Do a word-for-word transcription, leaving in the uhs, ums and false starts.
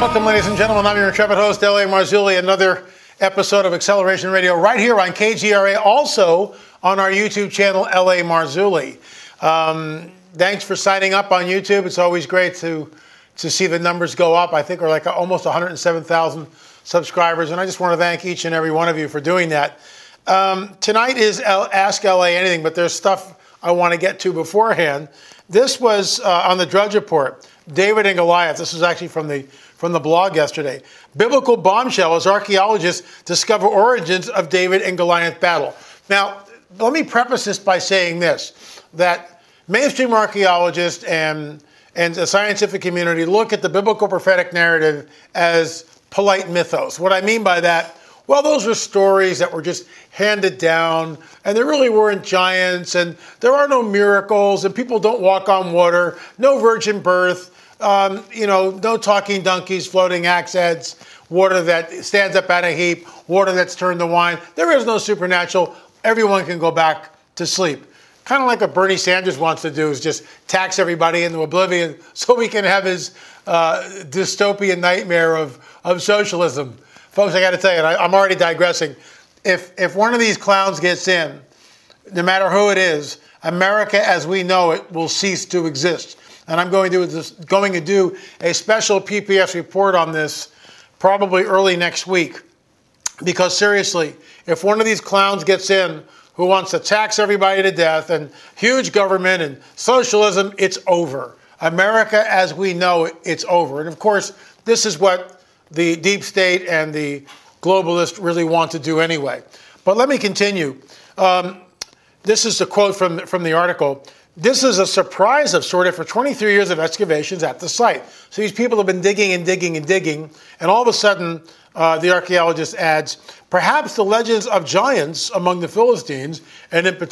Welcome, ladies and gentlemen. I'm your intrepid host, L A. Marzulli. Another episode of Acceleration Radio right here on K G R A, also on our YouTube channel, L A. Marzulli. Um, thanks for signing up on YouTube. It's always great to to see the numbers go up. I think we're like almost one hundred seven thousand subscribers, and I just want to thank each and every one of you for doing that. Um, tonight is L- Ask L A Anything, but there's stuff I want to get to beforehand. This was uh, on the Drudge Report, David and Goliath. This was actually from the from the blog yesterday. Biblical bombshell as archaeologists discover origins of David and Goliath battle. Now, let me preface this by saying this, that mainstream archaeologists and, and the scientific community look at the biblical prophetic narrative as polite mythos. What I mean by that, well, those are stories that were just handed down, and there really weren't giants, and there are no miracles, and people don't walk on water, no virgin birth, um, you know, no talking donkeys, floating axe heads, water that stands up at a heap, water that's turned to wine. There is no supernatural. Everyone can go back to sleep. Kind of like what Bernie Sanders wants to do is just tax everybody into oblivion so we can have his uh, dystopian nightmare of, of socialism. Folks, I got to tell you, and I, I'm already digressing. If if one of these clowns gets in, no matter who it is, America as we know it will cease to exist. And I'm going to do this, going to do a special P P S report on this probably early next week. Because seriously, if one of these clowns gets in who wants to tax everybody to death and huge government and socialism, it's over. America as we know it, it's over. And of course, this is what the deep state and the globalists really want to do anyway. But let me continue. Um, this is a quote from, from the article. This is a surprise of sort for twenty-three years of excavations at the site. So these people have been digging and digging and digging, and all of a sudden, uh, the archaeologist adds, perhaps the legends of giants among the Philistines, and in particular,